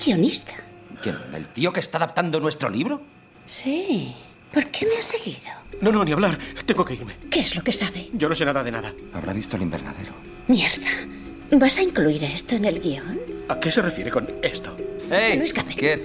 guionista. ¿Quién? ¿El tío que está adaptando nuestro libro? Sí. ¿Por qué me has seguido? No, ni hablar. Tengo que irme. ¿Qué es lo que sabe? Yo no sé nada de nada. Habrá visto el invernadero. Mierda. ¿Vas a incluir esto en el guión? ¿A qué se refiere con esto? ¡Ey! Que no escape. ¿Qué